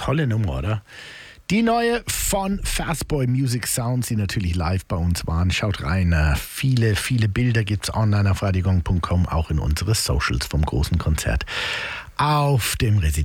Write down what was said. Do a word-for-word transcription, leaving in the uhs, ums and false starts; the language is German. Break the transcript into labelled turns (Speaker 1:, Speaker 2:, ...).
Speaker 1: Tolle Nummer, oder? Die neue von Fastboy Music Sounds, die natürlich live bei uns waren. Schaut rein. Äh, viele, viele Bilder gibt's online auf radiogong punkt com, auch in unsere Socials vom großen Konzert auf dem Residenz.